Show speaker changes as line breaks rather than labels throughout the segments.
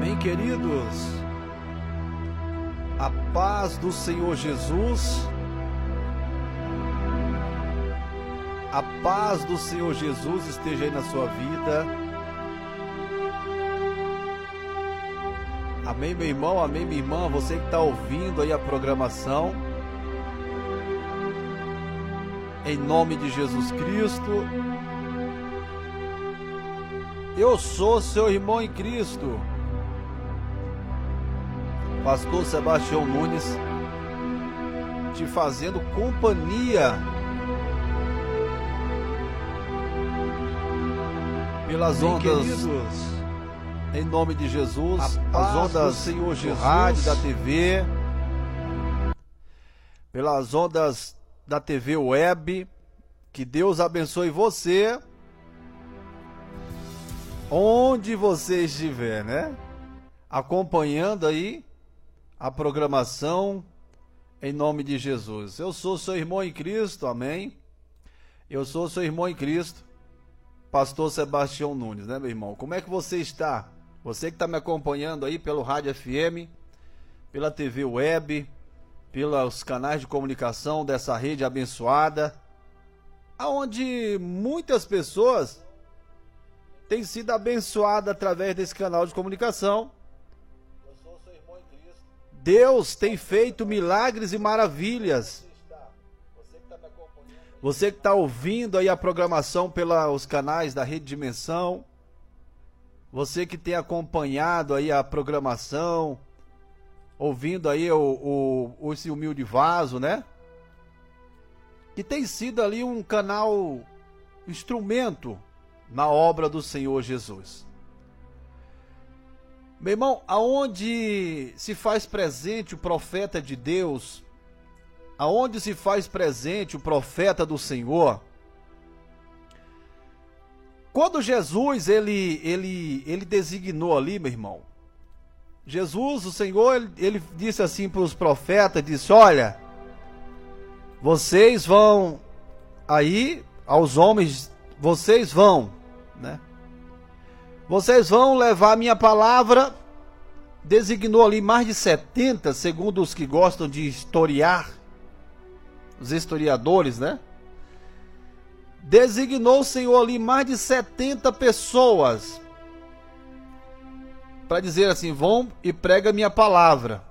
Amém, queridos? A paz do Senhor Jesus. A paz do Senhor Jesus esteja aí na sua vida. Amém, meu irmão, amém, minha irmã. Você que está ouvindo aí a programação. Em nome de Jesus Cristo. Eu sou seu irmão em Cristo, Pastor Sebastião Nunes, te fazendo companhia pelas ondas, em nome de Jesus, as ondas do Senhor Jesus, do rádio, da TV, pelas ondas da TV Web. Que Deus abençoe você, onde você estiver, né? Acompanhando aí a programação, em nome de Jesus. Eu sou seu irmão em Cristo, amém? Eu sou seu irmão em Cristo, Pastor Sebastião Nunes, né, meu irmão? Como é que você está? Você que está me acompanhando aí pelo Rádio FM, pela TV Web, pelos canais de comunicação dessa rede abençoada, aonde muitas pessoas têm sido abençoadas através desse canal de comunicação. Eu sou seu irmão em Cristo. Deus tem feito milagres e maravilhas. Você que está ouvindo aí a programação pelos canais da Rede Dimensão, você que tem acompanhado aí a programação, ouvindo aí esse humilde vaso, né? Que tem sido ali um canal, instrumento na obra do Senhor Jesus. Meu irmão, aonde se faz presente o profeta de Deus, aonde se faz presente o profeta do Senhor, quando Jesus ele designou ali, meu irmão, Jesus, o Senhor, ele disse assim para os profetas, disse: olha, vocês vão aí, aos homens, vocês vão, né? Vocês vão levar a minha palavra. Designou ali mais de 70, segundo os que gostam de historiar, os historiadores, né? Designou o Senhor ali mais de 70 pessoas para dizer assim: vão e prega a minha palavra.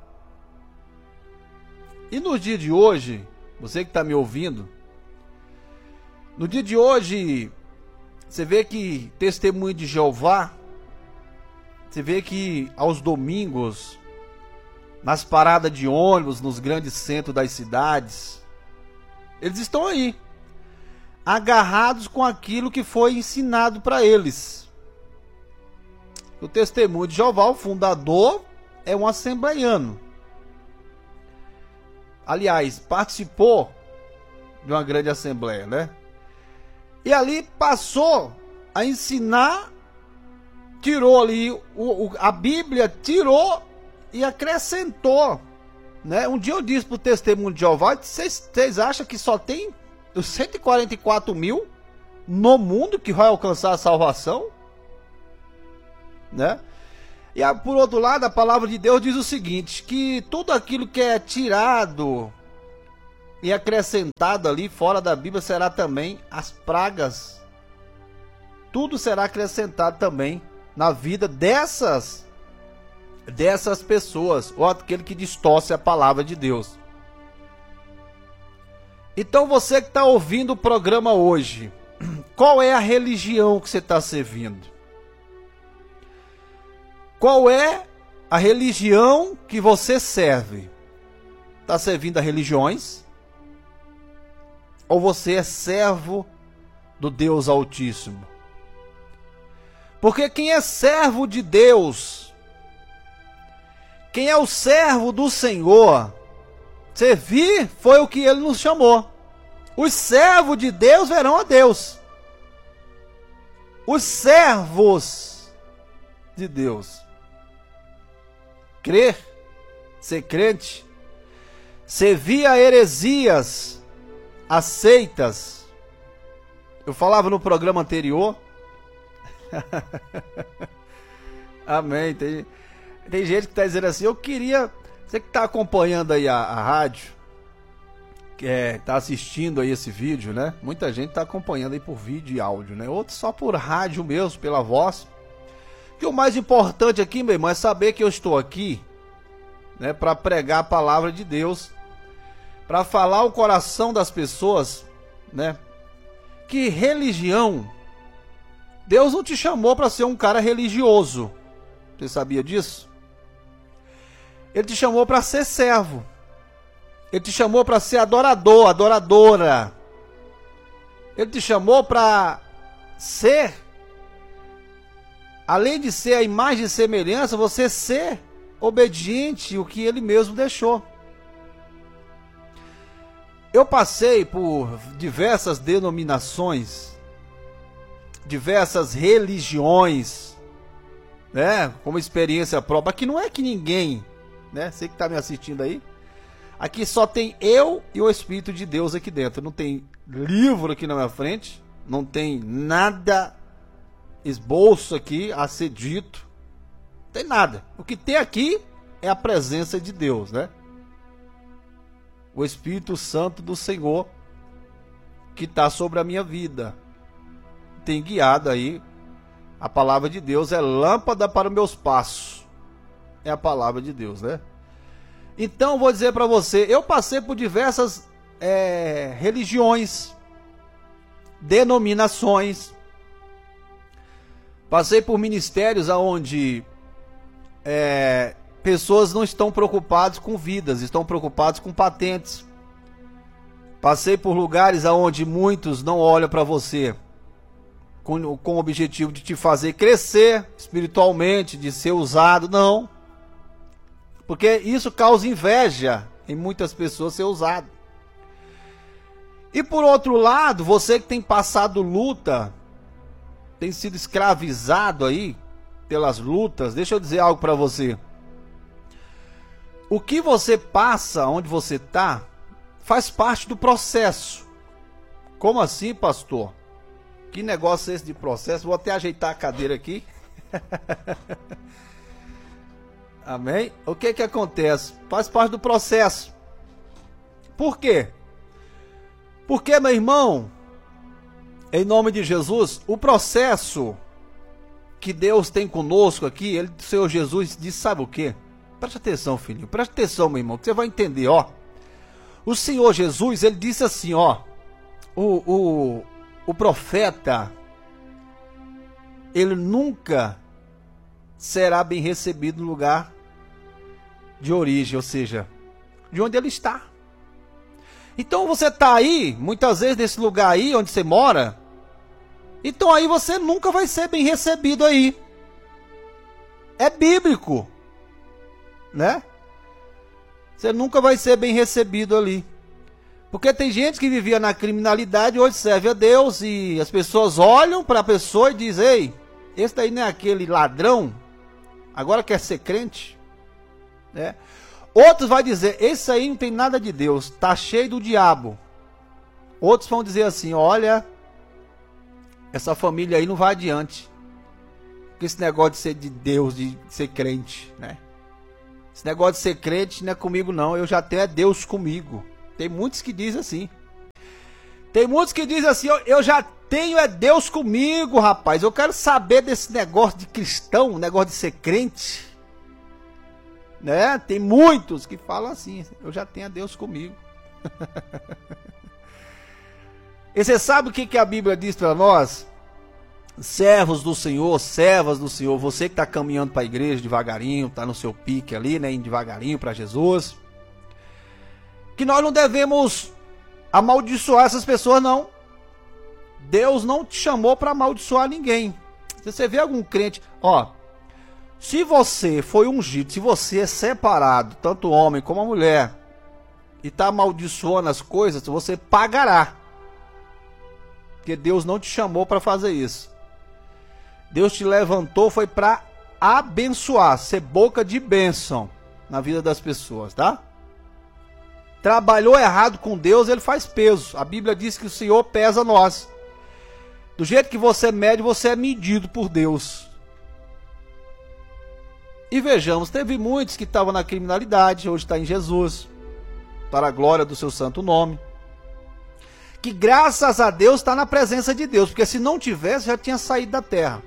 E no dia de hoje, você que está me ouvindo, no dia de hoje, você vê que Testemunho de Jeová, você vê que aos domingos, nas paradas de ônibus, nos grandes centros das cidades, eles estão aí, agarrados com aquilo que foi ensinado para eles. O Testemunho de Jeová, o fundador, é um assembleiano. Aliás, participou de uma grande assembleia, né? E ali passou a ensinar, tirou ali a Bíblia, tirou e acrescentou, né? Um dia eu disse pro Testemunho de Jeová: vocês acham que só tem os 144 mil no mundo que vai alcançar a salvação, né? E por outro lado, a palavra de Deus diz o seguinte, que tudo aquilo que é tirado e acrescentado ali fora da Bíblia será também as pragas. Tudo será acrescentado também na vida dessas pessoas, ou aquele que distorce a palavra de Deus. Então você que está ouvindo o programa hoje, qual é a religião que você está servindo? Qual é a religião que você serve? Está servindo a religiões? Ou você é servo do Deus Altíssimo? Porque quem é servo de Deus, quem é o servo do Senhor, servir foi o que ele nos chamou. Os servos de Deus verão a Deus. Os servos de Deus. Crer, ser crente, servir a heresias, a seitas. Eu falava no programa anterior. Amém. Tem gente que tá dizendo assim, eu queria... Você que tá acompanhando aí a rádio, que tá assistindo aí esse vídeo, né? Muita gente tá acompanhando aí por vídeo e áudio, né? Outros só por rádio mesmo, pela voz. Que o mais importante aqui, meu irmão, é saber que eu estou aqui, né? Para pregar a palavra de Deus, para falar o coração das pessoas, né? Que religião, Deus não te chamou para ser um cara religioso. Você sabia disso? Ele te chamou para ser servo. Ele te chamou para ser adorador, adoradora. Ele te chamou para ser, além de ser a imagem e semelhança, você ser obediente ao que ele mesmo deixou. Eu passei por diversas denominações, diversas religiões, né, como experiência própria. Aqui não é que ninguém, né, você que está me assistindo aí, aqui só tem eu e o Espírito de Deus aqui dentro. Não tem livro aqui na minha frente, não tem nada esboço aqui a ser dito, não tem nada. O que tem aqui é a presença de Deus, né? O Espírito Santo do Senhor que está sobre a minha vida, tem guiado aí. A palavra de Deus é lâmpada para os meus passos. É a palavra de Deus, né? Então, vou dizer para você, eu passei por diversas religiões, denominações, passei por ministérios onde pessoas não estão preocupadas com vidas, estão preocupadas com patentes. Passei por lugares onde muitos não olham para você com o objetivo de te fazer crescer espiritualmente, de ser usado, não. Porque isso causa inveja em muitas pessoas ser usado. E por outro lado, você que tem passado luta, tem sido escravizado aí pelas lutas, deixa eu dizer algo para você. O que você passa, onde você está, faz parte do processo. Como assim, pastor? Que negócio é esse de processo? Vou até ajeitar a cadeira aqui. Amém? O que que acontece? Faz parte do processo. Por quê? Porque, meu irmão, em nome de Jesus, o processo que Deus tem conosco aqui, o Senhor Jesus disse, sabe o quê? Preste atenção, filhinho. Preste atenção, meu irmão, que você vai entender, ó. O Senhor Jesus, ele disse assim, ó. O profeta, ele nunca será bem recebido no lugar de origem, ou seja, de onde ele está. Então você está aí, muitas vezes nesse lugar aí onde você mora, então aí você nunca vai ser bem recebido aí. É bíblico, né? Você nunca vai ser bem recebido ali. Porque tem gente que vivia na criminalidade e hoje serve a Deus e as pessoas olham para a pessoa e dizem, ei, esse daí não é aquele ladrão? Agora quer ser crente, né? Outros vão dizer, esse aí não tem nada de Deus, tá cheio do diabo. Outros vão dizer assim, olha, essa família aí não vai adiante. Porque esse negócio de ser de Deus, de ser crente, né? Esse negócio de ser crente não é comigo não, eu já tenho Deus comigo. Tem muitos que dizem assim. Tem muitos que dizem assim, eu já tenho Deus comigo, rapaz. Eu quero saber desse negócio de cristão, negócio de ser crente. Né? Tem muitos que falam assim, eu já tenho Deus comigo. E você sabe o que a Bíblia diz para nós? Servos do Senhor, servas do Senhor, você que está caminhando para a igreja devagarinho, está no seu pique ali, né, indo devagarinho para Jesus, que nós não devemos amaldiçoar essas pessoas, não. Deus não te chamou para amaldiçoar ninguém. Se você vê algum crente, ó, se você foi ungido, se você é separado, tanto o homem como a mulher, e está amaldiçoando as coisas, você pagará. Porque Deus não te chamou para fazer isso. Deus te levantou, foi para abençoar, ser boca de bênção na vida das pessoas, tá? Trabalhou errado com Deus, ele faz peso. A Bíblia diz que o Senhor pesa nós. Do jeito que você mede, você é medido por Deus. E vejamos, teve muitos que estavam na criminalidade, hoje está em Jesus, para a glória do seu santo nome. Que graças a Deus está na presença de Deus, porque se não tivesse, já tinha saído da terra.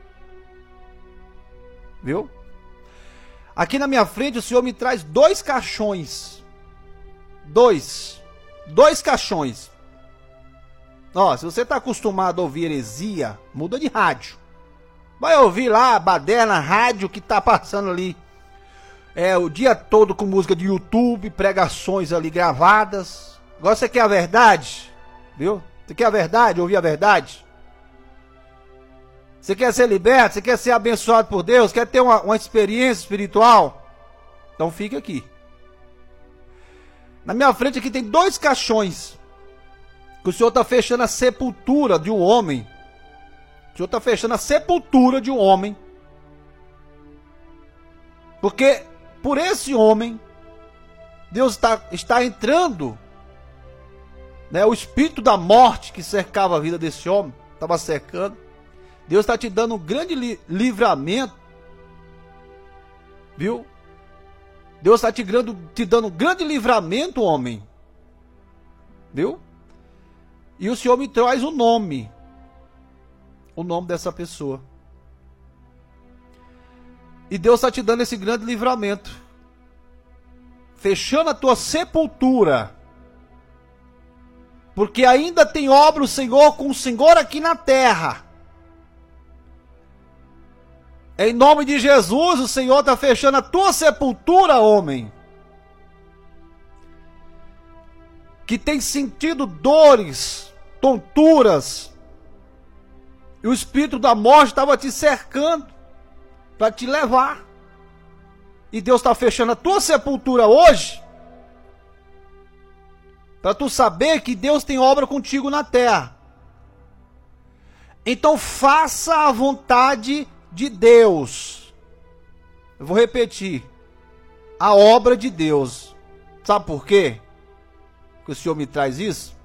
Viu? Aqui na minha frente o Senhor me traz 2 caixões. Dois caixões. Ó, se você está acostumado a ouvir heresia, muda de rádio. Vai ouvir lá a baderna rádio que está passando ali. O dia todo com música de YouTube, pregações ali gravadas. Agora você quer a verdade? Viu? Você quer a verdade? Ouvir a verdade? Você quer ser liberto? Você quer ser abençoado por Deus? Quer ter uma experiência espiritual? Então fica aqui. Na minha frente aqui tem 2 caixões. Que o Senhor está fechando a sepultura de um homem. O Senhor está fechando a sepultura de um homem. Porque por esse homem, Deus está entrando. Né, o espírito da morte que cercava a vida desse homem, estava cercando. Deus está te dando um grande livramento. Viu? Deus está te dando um grande livramento, homem. Viu? E o Senhor me traz o nome dessa pessoa. E Deus está te dando esse grande livramento. Fechando a tua sepultura. Porque ainda tem obra o Senhor com o Senhor aqui na terra. Em nome de Jesus, o Senhor está fechando a tua sepultura, homem. Que tem sentido dores, tonturas. E o espírito da morte estava te cercando para te levar. E Deus está fechando a tua sepultura hoje. Para tu saber que Deus tem obra contigo na terra. Então faça a vontade de Deus. Eu vou repetir. A obra de Deus. Sabe por quê que o Senhor me traz isso?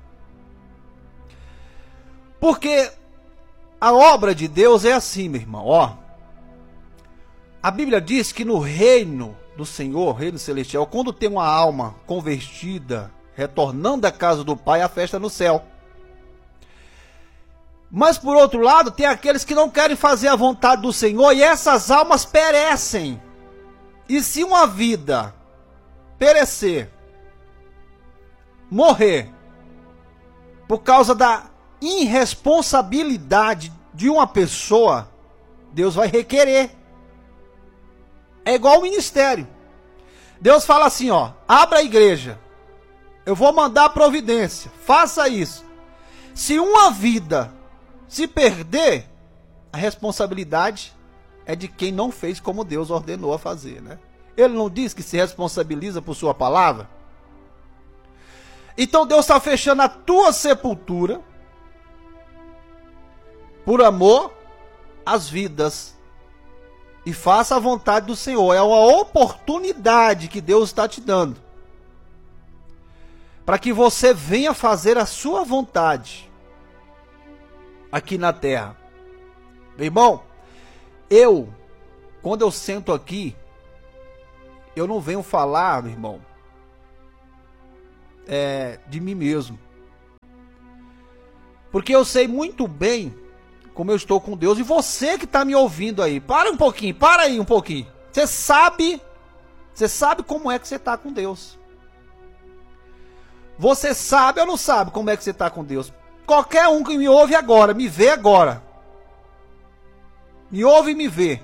Porque a obra de Deus é assim, meu irmão. Ó, a Bíblia diz que no reino do Senhor, reino celestial, quando tem uma alma convertida, retornando da casa do Pai, a festa no céu. Mas por outro lado, tem aqueles que não querem fazer a vontade do Senhor e essas almas perecem. E se uma vida perecer, morrer, por causa da irresponsabilidade de uma pessoa, Deus vai requerer. É igual o ministério. Deus fala assim, ó, abra a igreja. Eu vou mandar a providência. Faça isso. Se uma vida se perder, a responsabilidade é de quem não fez como Deus ordenou a fazer, né? Ele não diz que se responsabiliza por sua palavra? Então Deus está fechando a tua sepultura por amor às vidas. E faça a vontade do Senhor. É uma oportunidade que Deus está te dando para que você venha fazer a sua vontade aqui na terra. Meu irmão, quando eu sento aqui, eu não venho falar, meu irmão, de mim mesmo. Porque eu sei muito bem como eu estou com Deus. E você que está me ouvindo aí, para aí um pouquinho. Você sabe como é que você está com Deus. Você sabe ou não sabe como é que você está com Deus? Qualquer um que me ouve agora, me vê agora, me ouve e me vê,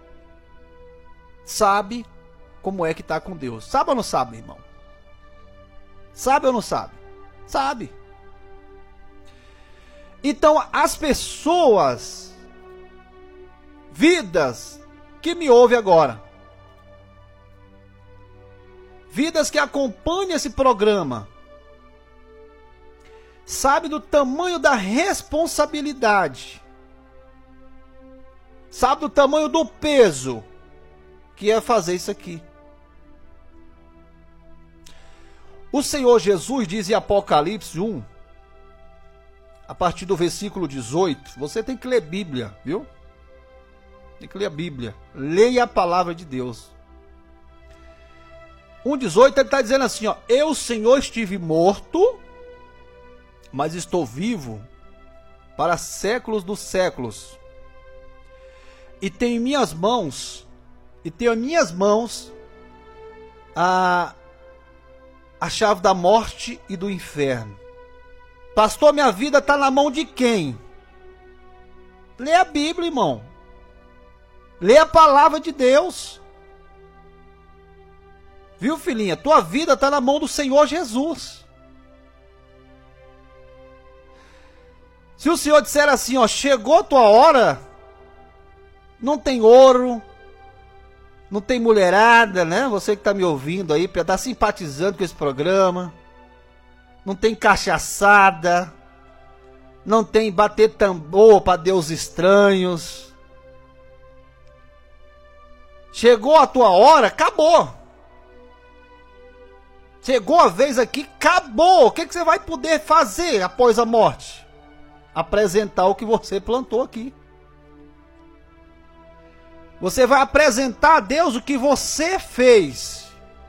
sabe como é que está com Deus. Sabe ou não sabe, meu irmão? Sabe ou não sabe? Sabe. Então, as pessoas, vidas que me ouvem agora, vidas que acompanham esse programa, sabe do tamanho da responsabilidade, sabe do tamanho do peso que é fazer isso aqui. O Senhor Jesus diz em Apocalipse 1, a partir do versículo 18, você tem que ler Bíblia, viu? Tem que ler a Bíblia. Leia a palavra de Deus. 1,18 ele está dizendo assim, ó: eu, Senhor, estive morto, mas estou vivo para séculos dos séculos. E tenho em minhas mãos, a chave da morte e do inferno. Pastor, minha vida está na mão de quem? Lê a Bíblia, irmão. Lê a palavra de Deus. Viu, filhinha? Tua vida está na mão do Senhor Jesus. Se o Senhor disser assim, ó: chegou a tua hora, não tem ouro, não tem mulherada, né? Você que está me ouvindo aí, está simpatizando com esse programa, não tem cachaçada, não tem bater tambor para Deus estranhos. Chegou a tua hora, acabou. Chegou a vez aqui, acabou. O que você vai poder fazer após a morte? Apresentar o que você plantou aqui. Você vai apresentar a Deus o que você fez.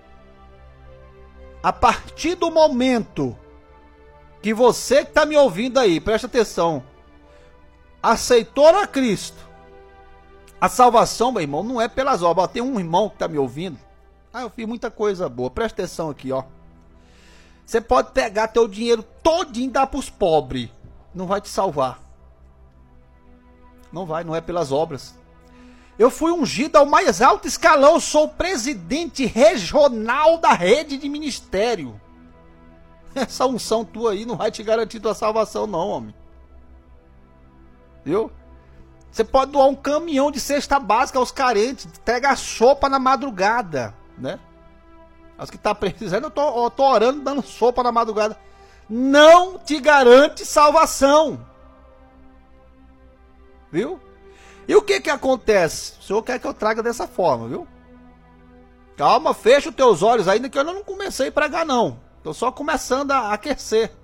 A partir do momento que você que está me ouvindo aí, presta atenção, aceitou a Cristo, a salvação, meu irmão, não é pelas obras. Tem um irmão que está me ouvindo. Eu fiz muita coisa boa. Presta atenção aqui, ó. Você pode pegar teu dinheiro todinho e dar para os pobres. Não vai te salvar. Não vai, não é pelas obras. Eu fui ungido ao mais alto escalão. Eu sou o presidente regional da rede de ministério. Essa unção tua aí não vai te garantir tua salvação, não, homem. Viu? Você pode doar um caminhão de cesta básica aos carentes, entregar sopa na madrugada, né? As que tá precisando, eu tô orando, dando sopa na madrugada. Não te garante salvação. Viu? E o que acontece? O Senhor quer que eu traga dessa forma, viu? Calma, fecha os teus olhos ainda, que eu não comecei a pregar, não. Tô só começando a aquecer.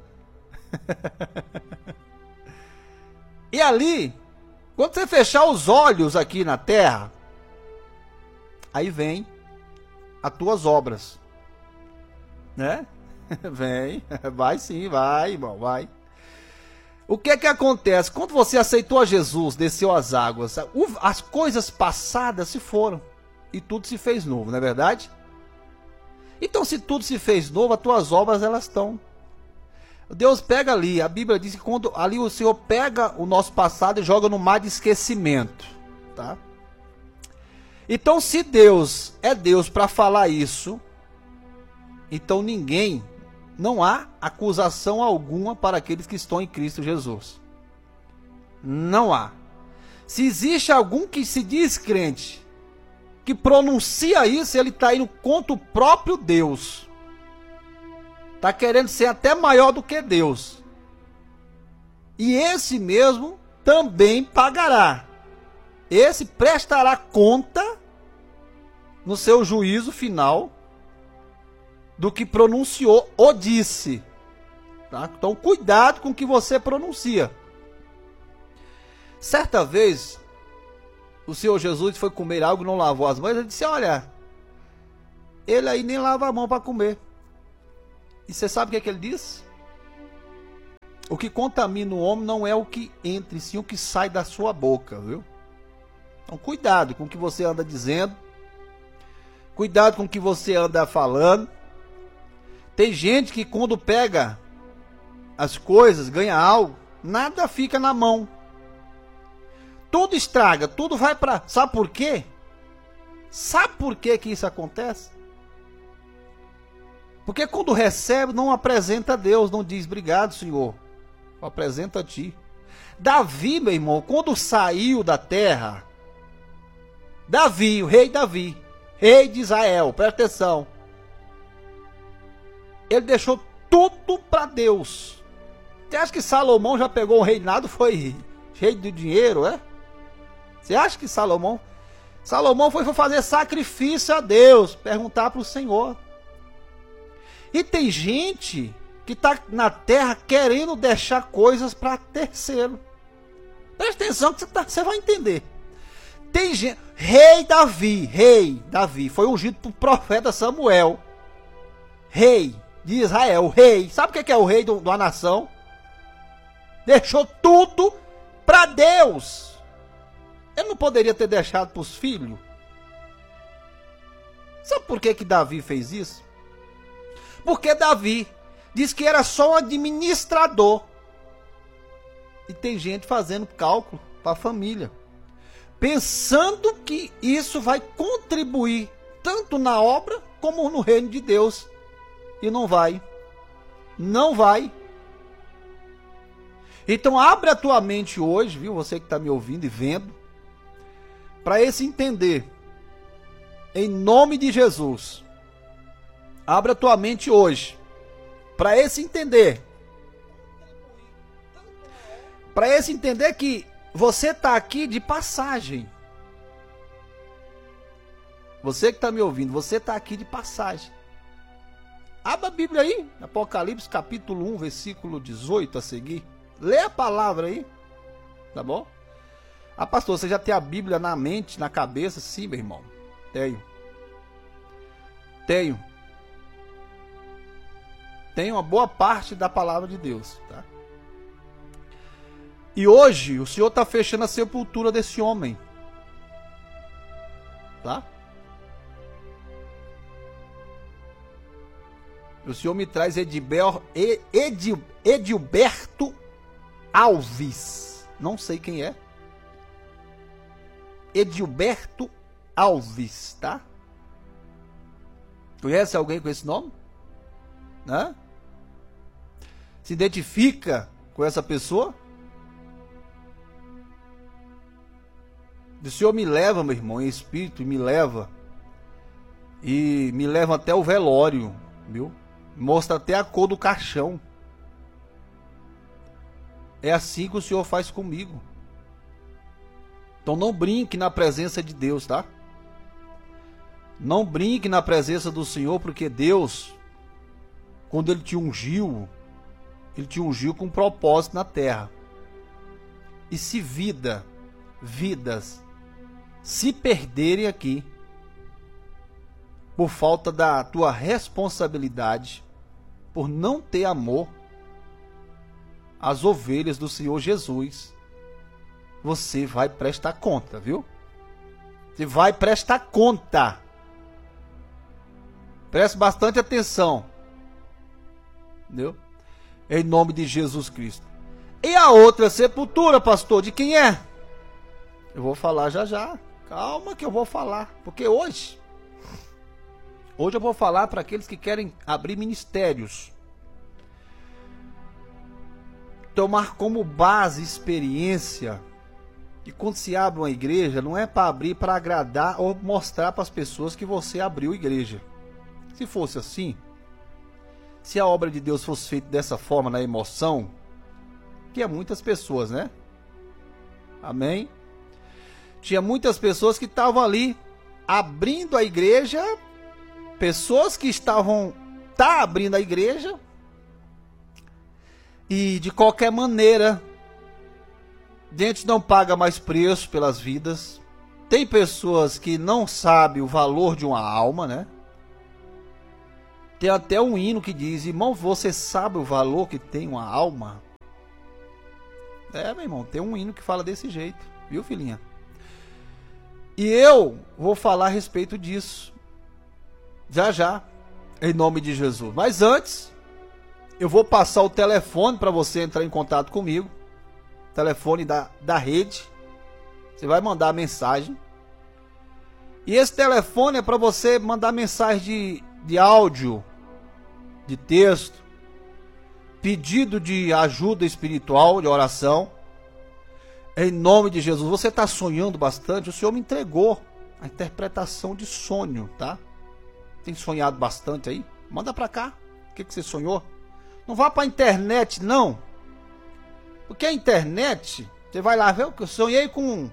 E ali, quando você fechar os olhos aqui na terra, aí vem as tuas obras, né? Vem, vai sim, vai, irmão, vai. O que acontece? Quando você aceitou a Jesus, desceu as águas, as coisas passadas se foram e tudo se fez novo, não é verdade? Então, se tudo se fez novo, as tuas obras, elas estão. Deus pega ali, a Bíblia diz que quando ali o Senhor pega o nosso passado e joga no mar de esquecimento, tá? Então, se Deus é Deus para falar isso, então não há acusação alguma para aqueles que estão em Cristo Jesus. Não há. Se existe algum que se diz crente, que pronuncia isso, ele está indo contra o próprio Deus. Está querendo ser até maior do que Deus. E esse mesmo também pagará. Esse prestará conta no seu juízo final do que pronunciou ou disse. Tá? Então cuidado com o que você pronuncia. Certa vez, o Senhor Jesus foi comer algo e não lavou as mãos. Ele disse: olha, ele aí nem lava a mão para comer. E você sabe o que ele disse? O que contamina o homem não é o que entra, e sim o que sai da sua boca, viu? Então cuidado com o que você anda dizendo. Cuidado com o que você anda falando. Tem gente que quando pega as coisas, ganha algo, nada fica na mão. Tudo estraga, tudo vai para... Sabe por quê? Sabe por que isso acontece? Porque quando recebe, não apresenta a Deus, não diz: obrigado, Senhor, apresenta a ti. Davi, meu irmão, quando saiu da terra, Davi, o rei Davi, rei de Israel, presta atenção, ele deixou tudo para Deus. Você acha que Salomão já pegou o reinado, foi cheio de dinheiro, é? Você acha que Salomão foi fazer sacrifício a Deus, perguntar para o Senhor. E tem gente que está na terra querendo deixar coisas para terceiro. Presta atenção que você vai entender. Tem gente, rei Davi, foi ungido por profeta Samuel, rei de Israel, o rei. Sabe o que é o rei de uma nação? Deixou tudo para Deus. Ele não poderia ter deixado para os filhos? Sabe por que Davi fez isso? Porque Davi diz que era só um administrador. E tem gente fazendo cálculo para a família, pensando que isso vai contribuir tanto na obra como no reino de Deus. E não vai. Não vai. Então abre a tua mente hoje, viu? Você que está me ouvindo e vendo, para esse entender. Em nome de Jesus. Abre a tua mente hoje, para esse entender. Para esse entender que você está aqui de passagem. Você que está me ouvindo, você está aqui de passagem. Abra a Bíblia aí, Apocalipse capítulo 1, versículo 18 a seguir. Lê a palavra aí, tá bom? Ah, pastor, você já tem a Bíblia na mente, na cabeça? Sim, meu irmão. Tenho uma boa parte da palavra de Deus, tá? E hoje o Senhor está fechando a sepultura desse homem, tá? O Senhor me traz Edilberto Alves. Não sei quem é. Edilberto Alves, tá? Conhece alguém com esse nome? Né? Se identifica com essa pessoa? O Senhor me leva, meu irmão, em espírito, me leva até o velório, viu? Mostra até a cor do caixão. É assim que o Senhor faz comigo. Então não brinque na presença de Deus, tá? Não brinque na presença do Senhor, porque Deus, quando Ele te ungiu com um propósito na terra. E se vidas se perderem aqui, por falta da tua responsabilidade, por não ter amor às ovelhas do Senhor Jesus, você vai prestar conta, viu? Você vai prestar conta. Preste bastante atenção, entendeu? Em nome de Jesus Cristo. E a outra sepultura, pastor, de quem é? Eu vou falar já já. Calma que eu vou falar. Porque hoje eu vou falar para aqueles que querem abrir ministérios. Tomar como base experiência. E quando se abre uma igreja, não é para abrir para agradar ou mostrar para as pessoas que você abriu igreja. Se fosse assim, se a obra de Deus fosse feita dessa forma, na emoção, que é muitas pessoas, né? Amém? Tinha muitas pessoas que estavam ali abrindo a igreja, pessoas que estavam abrindo a igreja e de qualquer maneira, gente não paga mais preço pelas vidas. Tem pessoas que não sabem o valor de uma alma, né? Tem até um hino que diz: irmão, você sabe o valor que tem uma alma? É, meu irmão, tem um hino que fala desse jeito, viu, filhinha? E eu vou falar a respeito disso já, em nome de Jesus. Mas antes, eu vou passar o telefone para você entrar em contato comigo. Telefone da rede. Você vai mandar mensagem. E esse telefone é para você mandar mensagem de áudio, de texto, pedido de ajuda espiritual, de oração. Em nome de Jesus. Você está sonhando bastante? O Senhor me entregou a interpretação de sonho, tá? Tem sonhado bastante aí? Manda para cá. O que você sonhou? Não vá para a internet, não. Porque a internet, você vai lá ver o que eu sonhei com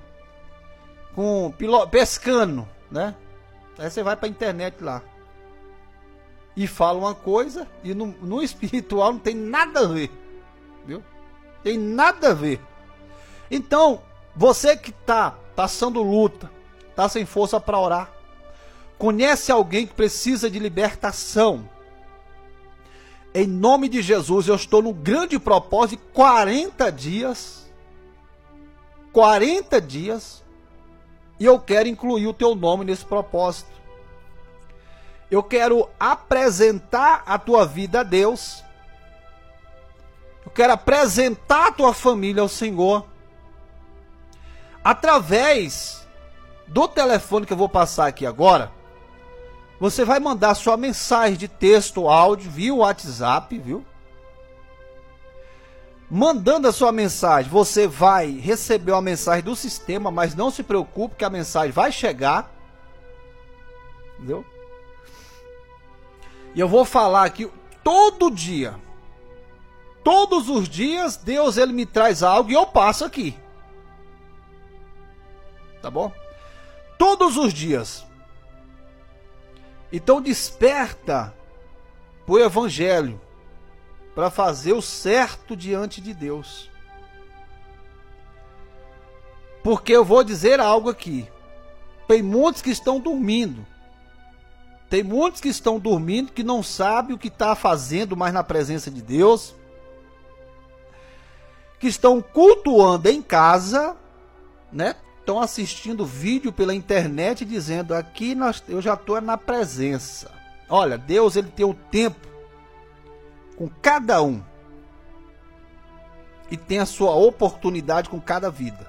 pescando, né? Aí você vai para a internet lá e fala uma coisa e no espiritual não tem nada a ver, viu? Tem nada a ver. Então, você que está passando luta, está sem força para orar, conhece alguém que precisa de libertação, em nome de Jesus, eu estou num grande propósito de 40 dias, e eu quero incluir o teu nome nesse propósito. Eu quero apresentar a tua vida a Deus, eu quero apresentar a tua família ao Senhor, através do telefone que eu vou passar aqui agora. Você vai mandar sua mensagem de texto ou áudio via WhatsApp, viu? Mandando a sua mensagem, você vai receber uma mensagem do sistema, mas não se preocupe que a mensagem vai chegar. Entendeu? E eu vou falar aqui todo dia. Todos os dias, Deus ele me traz algo e eu passo aqui. Tá bom? Todos os dias. Então desperta para o Evangelho, para fazer o certo diante de Deus. Porque eu vou dizer algo aqui. Tem muitos que estão dormindo. Tem muitos que estão dormindo, que não sabem o que está fazendo mais na presença de Deus. Que estão cultuando em casa, né? Estão assistindo vídeo pela internet dizendo, aqui eu já estou na presença. Olha, Deus ele tem o tempo com cada um. E tem a sua oportunidade com cada vida.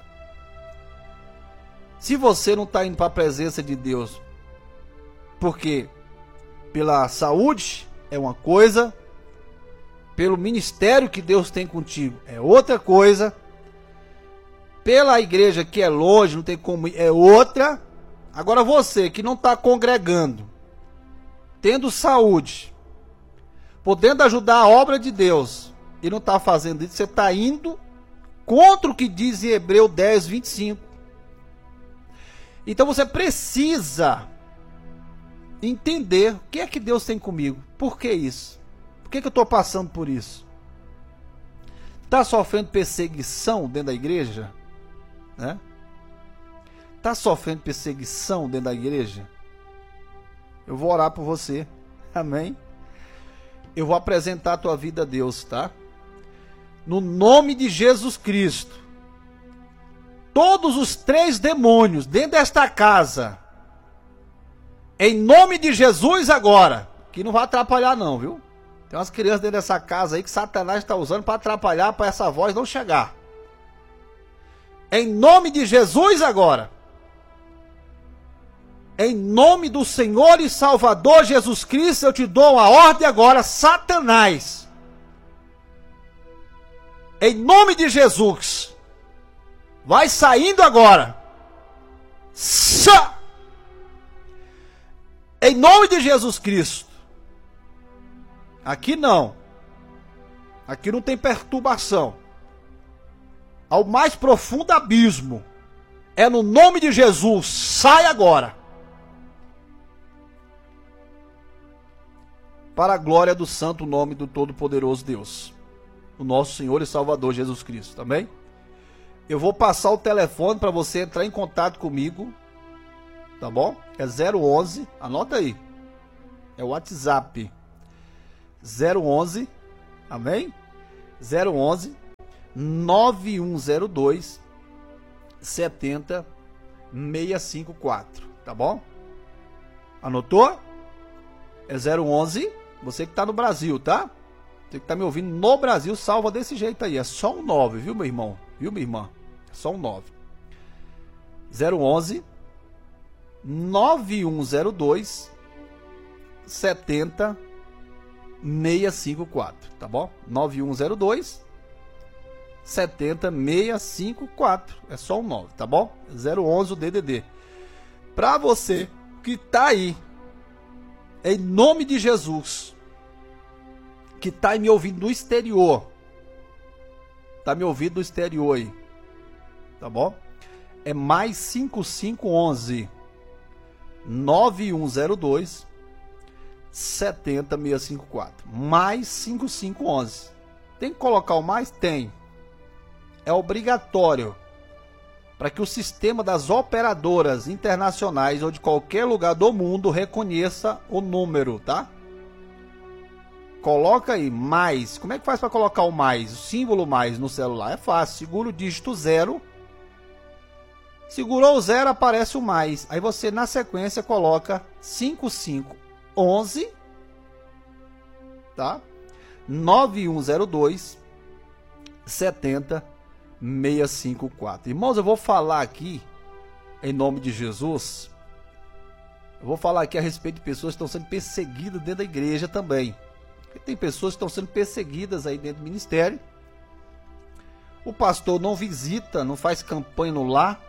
Se você não está indo para a presença de Deus, porque pela saúde é uma coisa, pelo ministério que Deus tem contigo é outra coisa, pela igreja que é longe, não tem como ir, é outra. Agora você que não está congregando, tendo saúde, podendo ajudar a obra de Deus, e não está fazendo isso, você está indo contra o que diz em Hebreus 10, 25. Então você precisa entender o que é que Deus tem comigo. Por que isso? Por que eu estou passando por isso? Está sofrendo perseguição dentro da igreja? Né? Está sofrendo perseguição dentro da igreja? Eu vou orar por você. Amém? Eu vou apresentar a tua vida a Deus, tá? No nome de Jesus Cristo. Todos os 3 demônios dentro desta casa, em nome de Jesus agora, que não vai atrapalhar não, viu? Tem umas crianças dentro dessa casa aí que Satanás está usando para atrapalhar, para essa voz não chegar. Em nome de Jesus agora. Em nome do Senhor e Salvador Jesus Cristo, eu te dou uma ordem agora, Satanás. Em nome de Jesus. Vai saindo agora. Em nome de Jesus Cristo. Aqui não. Aqui não tem perturbação. Ao mais profundo abismo. É no nome de Jesus. Sai agora. Para a glória do santo nome do Todo-Poderoso Deus. O nosso Senhor e Salvador Jesus Cristo. Amém? Eu vou passar o telefone para você entrar em contato comigo. Tá bom? É 011. Anota aí. É o WhatsApp. 011. Amém? 011 9102 70654. Tá bom? Anotou? É 011. Você que está no Brasil, tá? Você que está me ouvindo no Brasil, salva desse jeito aí. É só um 9, viu, meu irmão? Viu, minha irmã? É só um 9. 011 9102 70654. Tá bom? 9102 70654. É só um 9, tá bom? 011 o DDD. Para você que tá aí, em nome de Jesus, que tá me ouvindo do exterior, tá me ouvindo do exterior aí, tá bom? É mais 5511 9102 70654. Mais 5511. Tem que colocar o mais? Tem. É obrigatório. para que o sistema das operadoras internacionais ou de qualquer lugar do mundo reconheça o número, tá? Coloca aí, mais. Como é que faz para colocar o mais? O símbolo mais no celular? É fácil. Segura o dígito 0. Segurou o 0, aparece o mais. Aí você, na sequência, coloca 5511, tá? 9102 70654. Irmãos, eu vou falar aqui, em nome de Jesus, eu vou falar aqui a respeito de pessoas que estão sendo perseguidas dentro da igreja também. Porque tem pessoas que estão sendo perseguidas aí dentro do ministério. O pastor não visita, não faz campanha no lar.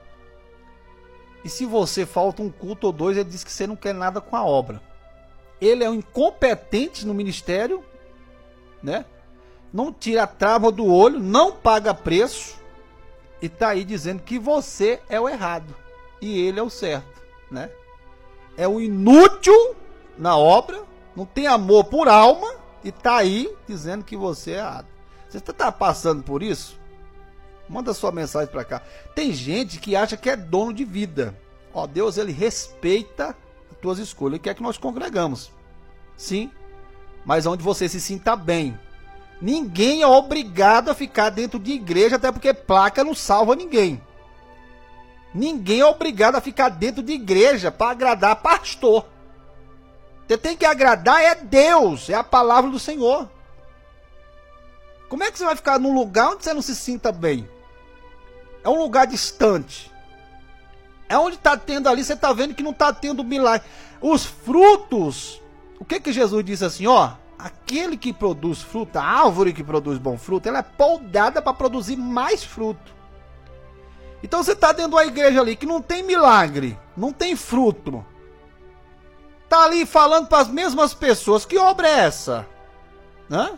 E se você falta um culto ou dois, ele diz que você não quer nada com a obra. Ele é um incompetente no ministério, né? Não tira a trava do olho, não paga preço e tá aí dizendo que você é o errado e ele é o certo, né? É o inútil na obra, não tem amor por alma e tá aí dizendo que você é errado. Você está passando por isso? Manda sua mensagem para cá. Tem gente que acha que é dono de vida. Ó, Deus, ele respeita as tuas escolhas. Ele quer que nós congregamos. Sim, mas onde você se sinta bem. Ninguém é obrigado a ficar dentro de igreja, até porque placa não salva ninguém. Ninguém é obrigado a ficar dentro de igreja para agradar pastor. Você tem que agradar é Deus, é a palavra do Senhor. Como é que você vai ficar num lugar onde você não se sinta bem? É um lugar distante. É onde está tendo ali, você está vendo que não está tendo milagre. Os frutos, o que que Jesus disse assim, ó? Aquele que produz fruto, a árvore que produz bom fruto, ela é podada para produzir mais fruto. Então você está dentro de uma igreja ali que não tem milagre, não tem fruto. Está ali falando para as mesmas pessoas, que obra é essa? Hã?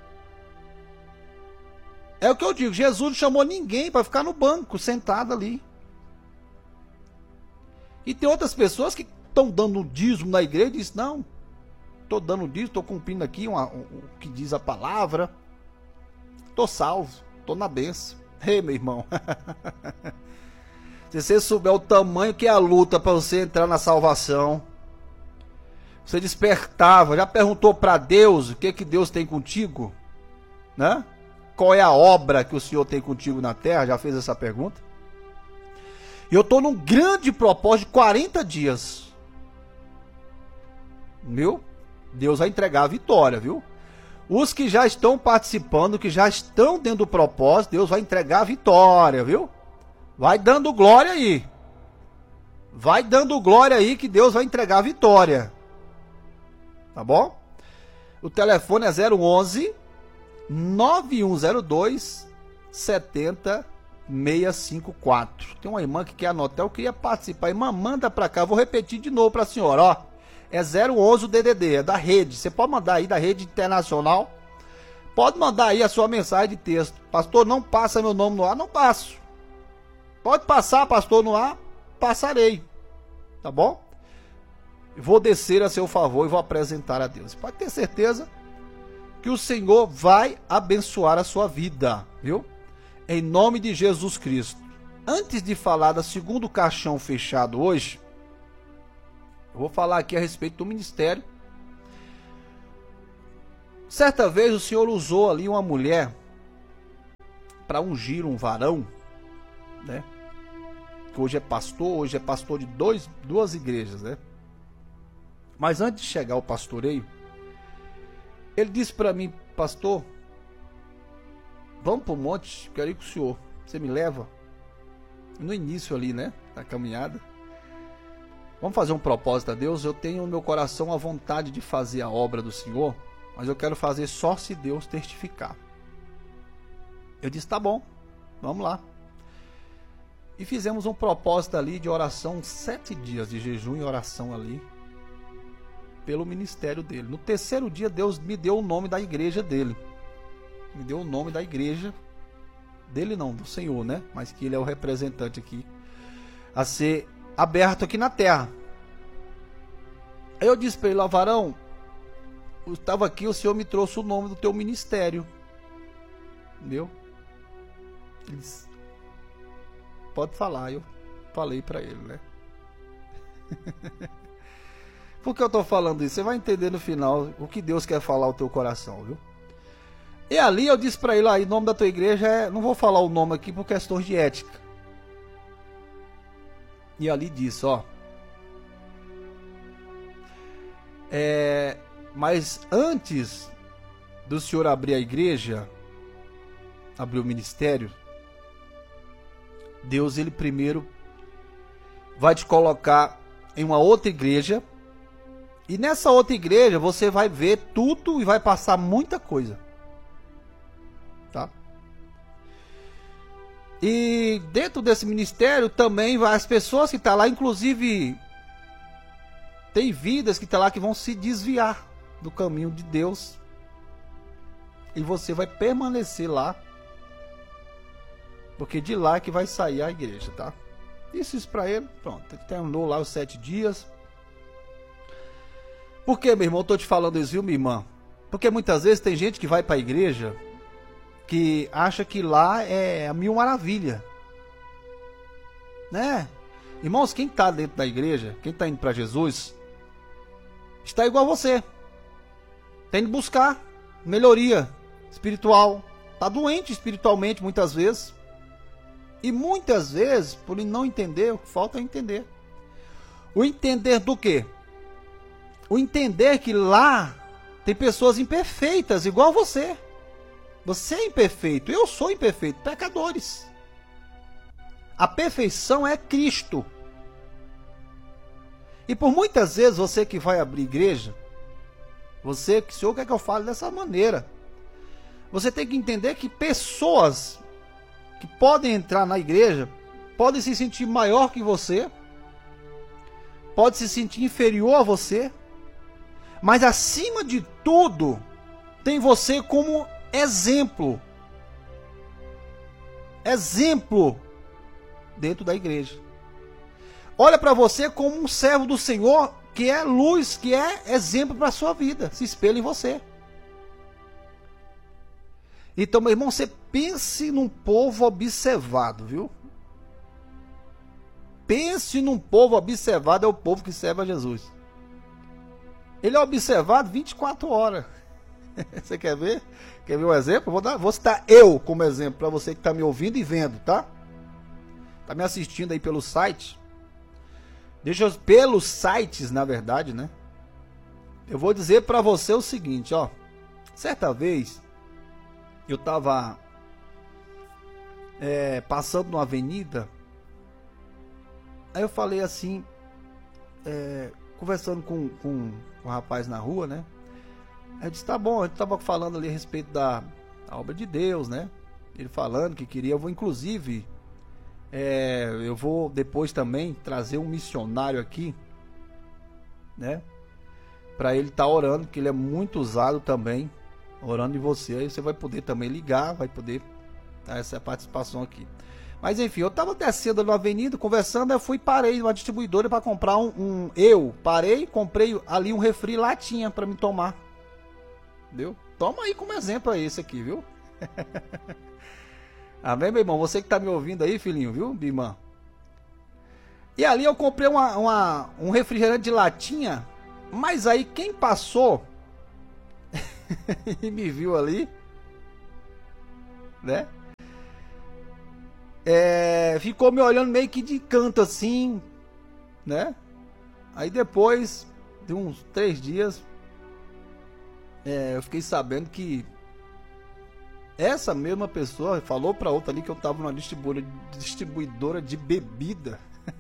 É o que eu digo, Jesus não chamou ninguém para ficar no banco, sentado ali. E tem outras pessoas que estão dando dízimo na igreja e dizem, não, estou dando dízimo, estou cumprindo aqui o que diz a palavra. Estou salvo, estou na bênção. Ei, meu irmão. Se você souber o tamanho que é a luta para você entrar na salvação, você despertava, já perguntou para Deus o que Deus tem contigo? Né? Qual é a obra que o Senhor tem contigo na terra? Já fez essa pergunta? E eu estou num grande propósito de 40 dias. Viu? Deus vai entregar a vitória, viu? Os que já estão participando, que já estão dentro do propósito, Deus vai entregar a vitória, viu? Vai dando glória aí. Vai dando glória aí que Deus vai entregar a vitória. Tá bom? O telefone é 011 9102 70654. Tem uma irmã que quer anotar, eu queria participar. Irmã, manda pra cá, vou repetir de novo pra senhora, ó. É 011 o DDD, é da rede. Você pode mandar aí da rede internacional. Pode mandar aí a sua mensagem de texto. Pastor, não passa meu nome no ar? Não passo. Pode passar, pastor, no ar? Passarei. Tá bom? Vou descer a seu favor e vou apresentar a Deus. Pode ter certeza que o Senhor vai abençoar a sua vida, viu? Em nome de Jesus Cristo. Antes de falar do segundo caixão fechado hoje, eu vou falar aqui a respeito do ministério. Certa vez o Senhor usou ali uma mulher para ungir um varão, né? Que hoje é pastor de duas igrejas, né? Mas antes de chegar ao pastoreio, ele disse para mim, pastor, vamos para o monte, quero ir com o senhor, você me leva? No início ali, né, da caminhada, vamos fazer um propósito a Deus. Eu tenho no meu coração a vontade de fazer a obra do Senhor, mas eu quero fazer só se Deus testificar. Eu disse, tá bom, vamos lá. E fizemos um propósito ali de oração, 7 dias de jejum e oração ali, pelo ministério dele. No terceiro dia, Deus me deu o nome da igreja dele. Me deu o nome da igreja dele, não, do Senhor, né? Mas que ele é o representante aqui a ser aberto aqui na terra. Aí eu disse para ele, ó, varão, eu estava aqui, o Senhor me trouxe o nome do teu ministério. Entendeu? Ele disse, pode falar. Eu falei para ele, né? Por que eu tô falando isso? Você vai entender no final o que Deus quer falar ao teu coração, viu? E ali eu disse para ele, em nome da tua igreja, não vou falar o nome aqui por questões de ética. E ali disse, mas antes do senhor abrir a igreja, abrir o ministério, Deus, ele primeiro vai te colocar em uma outra igreja, e nessa outra igreja você vai ver tudo e vai passar muita coisa, tá? E dentro desse ministério também vai as pessoas que estão lá, inclusive tem vidas que estão lá que vão se desviar do caminho de Deus, e você vai permanecer lá, porque de lá é que vai sair a igreja, tá? Disse isso pra ele, pronto, ele terminou lá os 7 dias. Por que, meu irmão, eu tô te falando isso, viu, minha irmã? Porque muitas vezes tem gente que vai pra igreja que acha que lá é a mil maravilha, né? Irmãos, quem tá dentro da igreja, quem tá indo pra Jesus, está igual a você. Tem que buscar melhoria espiritual. Tá doente espiritualmente muitas vezes. E muitas vezes, por não entender, o que falta é entender. O entender do quê? O entender que lá tem pessoas imperfeitas, igual você. Você é imperfeito, eu sou imperfeito, pecadores. A perfeição é Cristo. E por muitas vezes você que vai abrir igreja, você que o senhor quer que eu fale dessa maneira, você tem que entender que pessoas que podem entrar na igreja podem se sentir maior que você, pode se sentir inferior a você, mas acima de tudo tem você como exemplo dentro da igreja. Olha para você como um servo do Senhor, que é luz, que é exemplo para a sua vida, se espelha em você. Então, meu irmão, você pense num povo observado, viu? Pense num povo observado, é o povo que serve a Jesus. Ele é observado 24 horas. Você quer ver? Quer ver um exemplo? Vou citar eu como exemplo para você que está me ouvindo e vendo, tá? Está me assistindo aí pelo site. Pelos sites, na verdade, né? Eu vou dizer para você o seguinte, certa vez eu estava passando numa avenida, aí eu falei assim, conversando com um rapaz na rua, né? Aí eu disse, tá bom, a gente estava falando ali a respeito da obra de Deus, né? Ele falando que queria, eu vou inclusive, eu vou depois também trazer um missionário aqui, né? Para ele estar orando, que ele é muito usado também, orando em você. Aí você vai poder também ligar, vai poder dar essa participação aqui. Mas enfim, eu estava descendo na avenida, conversando, eu fui, parei numa distribuidora para comprar comprei ali um refri latinha para me tomar. Entendeu? Toma aí como exemplo aí esse aqui, viu? Amém, meu irmão? Você que tá me ouvindo aí, filhinho, viu, minha irmã? E ali eu comprei um refrigerante de latinha, mas aí quem passou e me viu ali, né? Ficou me olhando meio que de canto assim, né? Aí depois de uns 3 dias, eu fiquei sabendo que essa mesma pessoa falou para outra ali que eu tava numa distribuidora de bebida.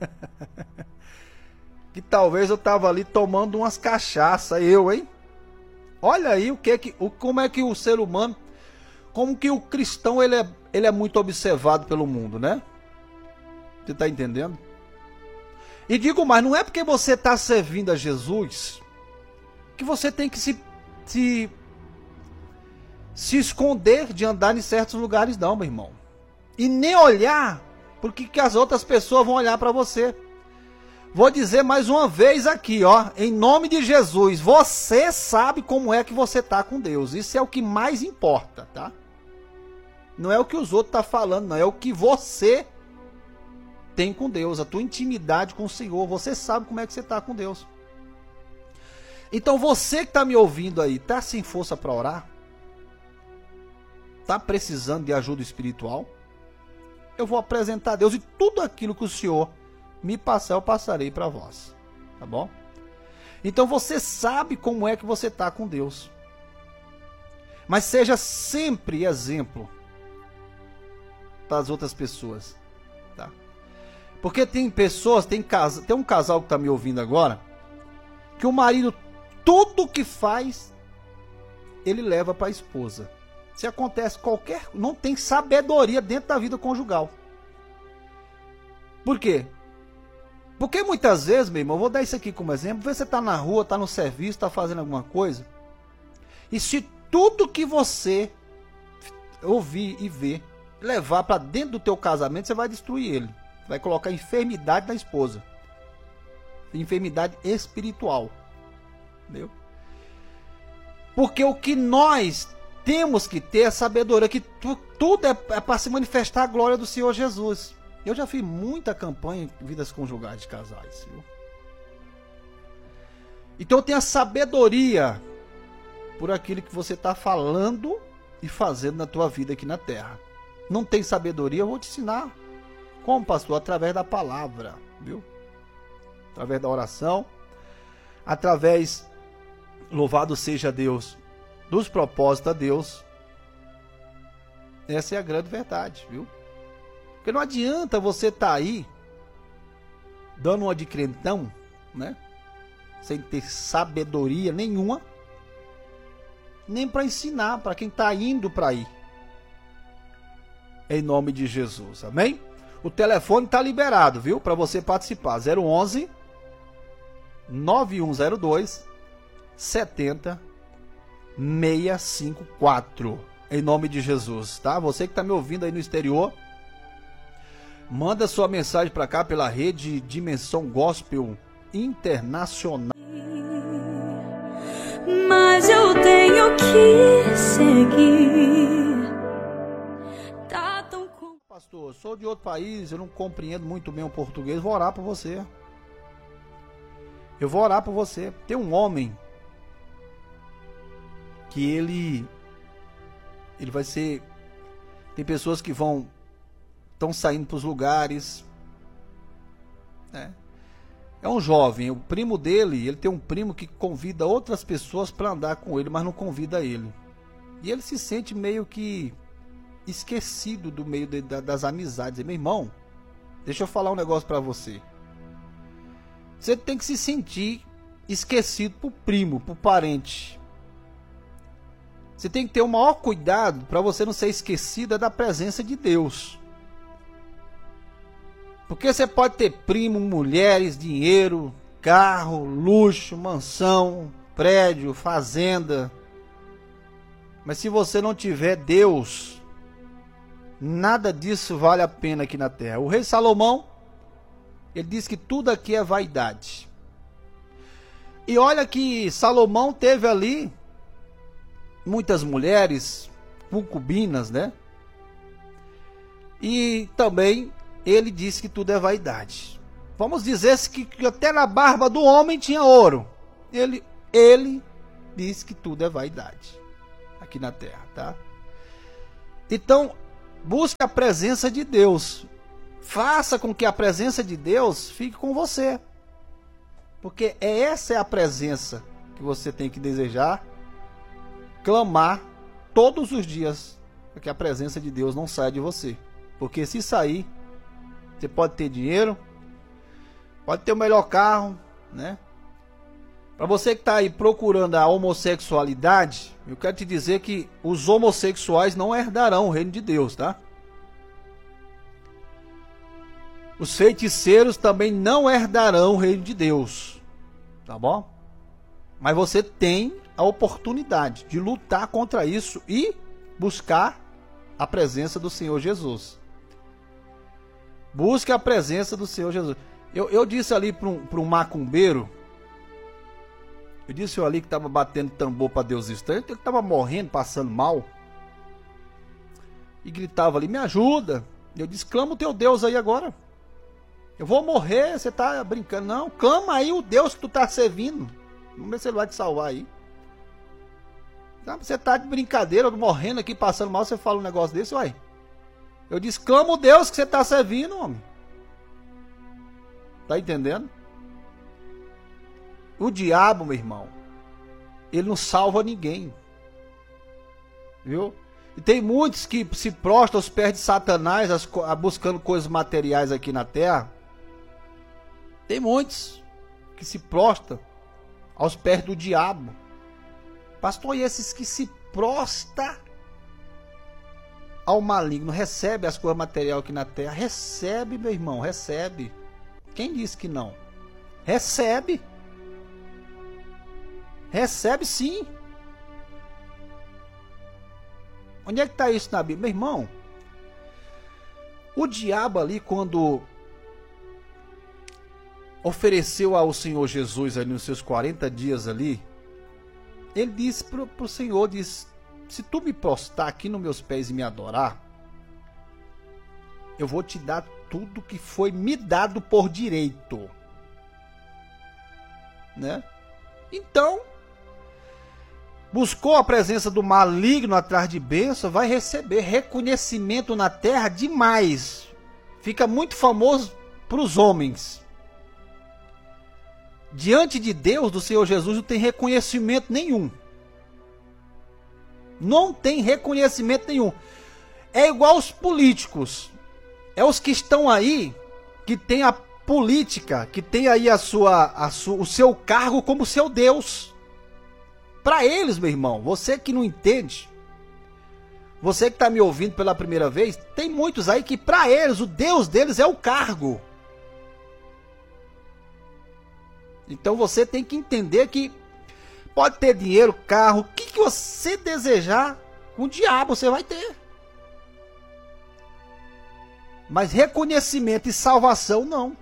Que talvez eu tava ali tomando umas cachaças, hein? Olha aí como é que o ser humano, como que o cristão ele é muito observado pelo mundo, né? Você tá entendendo? E digo mais, não é porque você está servindo a Jesus que você tem que se esconder de andar em certos lugares, não, meu irmão. E nem olhar porque que as outras pessoas vão olhar para você. Vou dizer mais uma vez aqui, em nome de Jesus, você sabe como é que você tá com Deus. Isso é o que mais importa, tá? Não é o que os outros tá falando, não, é o que você tem com Deus, a tua intimidade com o Senhor. Você sabe como é que você está com Deus. Então você que está me ouvindo aí, está sem força para orar? Está precisando de ajuda espiritual? Eu vou apresentar a Deus e tudo aquilo que o Senhor me passar, eu passarei para vós. Tá bom? Então você sabe como é que você está com Deus. Mas seja sempre exemplo para as outras pessoas. Tá? Porque tem pessoas, tem um casal que está me ouvindo agora, que o marido, tudo que faz, ele leva para a esposa. Se acontece não tem sabedoria dentro da vida conjugal. Por quê? Porque muitas vezes, meu irmão, eu vou dar isso aqui como exemplo, você está na rua, está no serviço, está fazendo alguma coisa, e se tudo que você ouvir e ver, levar para dentro do teu casamento, você vai destruir ele. Vai colocar enfermidade na esposa. Enfermidade espiritual. Entendeu? Porque o que nós temos que ter é sabedoria, que tudo é para se manifestar a glória do Senhor Jesus. Eu já fiz muita campanha em vidas conjugais de casais. Viu? Então eu tenho a sabedoria por aquilo que você está falando e fazendo na tua vida aqui na terra. Não tem sabedoria, eu vou te ensinar. Como, pastor? Através da palavra, viu? Através da oração, através, louvado seja Deus, dos propósitos a Deus. Essa é a grande verdade, viu? Porque não adianta você estar aí, dando uma de crentão, né? Sem ter sabedoria nenhuma, nem para ensinar para quem está indo para aí. Em nome de Jesus, amém? O telefone está liberado, viu? Para você participar. 011 9102 70 654. Em nome de Jesus, tá? Você que está me ouvindo aí no exterior, manda sua mensagem para cá pela rede Dimensão Gospel Internacional.
Mas eu tenho que seguir.
Pastor, eu sou de outro país, eu não compreendo muito bem o português, vou orar por você. Eu vou orar por você. Tem um homem que ele vai ser... Tem pessoas que estão saindo para os lugares, né? É um jovem, o primo dele, ele tem um primo que convida outras pessoas para andar com ele, mas não convida ele. E ele se sente meio que esquecido do meio das amizades. Meu irmão, deixa eu falar um negócio para você. Você tem que se sentir esquecido pro primo, pro parente. Você tem que ter o maior cuidado para você não ser esquecida da presença de Deus. Porque você pode ter primo, mulheres, dinheiro, carro, luxo, mansão, prédio, fazenda. Mas se você não tiver Deus, nada disso vale a pena aqui na terra. O rei Salomão, ele diz que tudo aqui é vaidade. E olha que Salomão teve ali muitas mulheres, concubinas, né? E também ele disse que tudo é vaidade. Vamos dizer que até na barba do homem tinha ouro. Ele disse que tudo é vaidade aqui na terra, tá? Então, busque a presença de Deus. Faça com que a presença de Deus fique com você. Porque essa é a presença que você tem que desejar, clamar todos os dias, para que a presença de Deus não saia de você. Porque se sair, você pode ter dinheiro, pode ter o melhor carro, né? Para você que está aí procurando a homossexualidade, eu quero te dizer que os homossexuais não herdarão o reino de Deus, tá? Os feiticeiros também não herdarão o reino de Deus, tá bom? Mas você tem a oportunidade de lutar contra isso e buscar a presença do Senhor Jesus. Busque a presença do Senhor Jesus. Eu disse ali para um macumbeiro, eu disse ali que estava batendo tambor para Deus estranho, ele estava morrendo, passando mal, e gritava ali, me ajuda. Eu disse, clama o teu Deus aí agora. Eu vou morrer, você tá brincando. Não, clama aí o Deus que tu tá servindo. Vamos ver se ele vai te salvar aí. Você tá de brincadeira, morrendo aqui, passando mal, você fala um negócio desse, uai. Eu disse, clama o Deus que você tá servindo, homem. Tá entendendo? O diabo, meu irmão, ele não salva ninguém. Viu? E tem muitos que se prostram aos pés de Satanás, buscando coisas materiais aqui na terra. Tem muitos que se prostram aos pés do diabo. Pastor, e esses que se prostram ao maligno, recebe as coisas materiais aqui na terra? Recebe, meu irmão, recebe. Quem disse que não? Recebe. Recebe sim. Onde é que está isso na Bíblia? Meu irmão, o diabo ali, quando ofereceu ao Senhor Jesus ali nos seus 40 dias ali, ele disse para o Senhor, disse, se tu me prostrar aqui nos meus pés e me adorar, eu vou te dar tudo que foi me dado por direito. Né? Então, buscou a presença do maligno atrás de bênção, vai receber reconhecimento na terra demais. Fica muito famoso para os homens. Diante de Deus, do Senhor Jesus, não tem reconhecimento nenhum. Não tem reconhecimento nenhum. É igual os políticos. É os que estão aí, que tem a política, que tem aí o seu cargo como seu Deus. Para eles, meu irmão, você que não entende, você que está me ouvindo pela primeira vez, tem muitos aí que para eles, o Deus deles é o cargo. Então você tem que entender que pode ter dinheiro, carro, o que você desejar, com o diabo você vai ter. Mas reconhecimento e salvação não.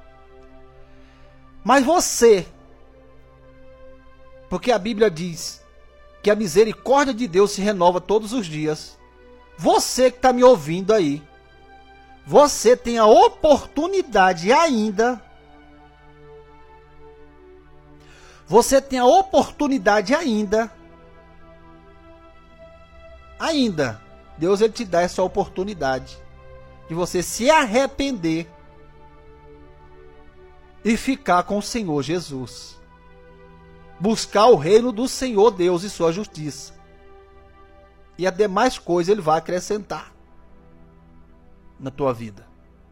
Mas você, porque a Bíblia diz que a misericórdia de Deus se renova todos os dias. Você que está me ouvindo aí, você tem a oportunidade ainda. Você tem a oportunidade ainda. Deus ele te dá essa oportunidade de você se arrepender e ficar com o Senhor Jesus. Buscar o reino do Senhor Deus e sua justiça. E a demais coisas ele vai acrescentar na tua vida.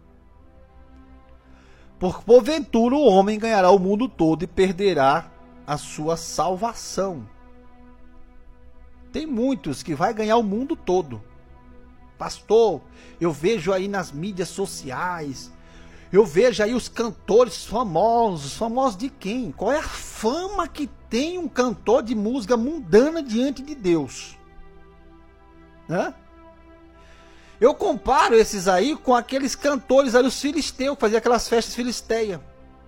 Por porventura o homem ganhará o mundo todo e perderá a sua salvação. Tem muitos que vai ganhar o mundo todo. Pastor, eu vejo aí nas mídias sociais, eu vejo aí os cantores famosos. Famosos de quem? Qual é a fama que tem um cantor de música mundana diante de Deus? Hã? Eu comparo esses aí com aqueles cantores ali, os filisteus, que faziam aquelas festas filisteias.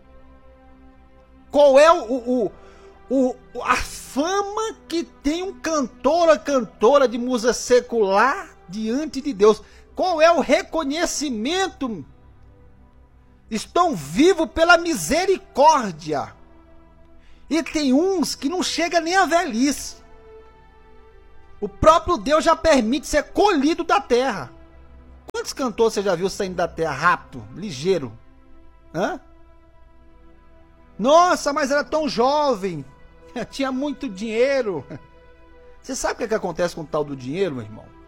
Qual é a fama que tem um cantor ou cantora de música secular diante de Deus? Qual é o reconhecimento? Estão vivos pela misericórdia. E tem uns que não chega nem à velhice. O próprio Deus já permite ser colhido da terra. Quantos cantores você já viu saindo da terra rápido, ligeiro? Hã? Nossa, mas era tão jovem. Tinha muito dinheiro. Você sabe o que acontece com o tal do dinheiro, meu irmão?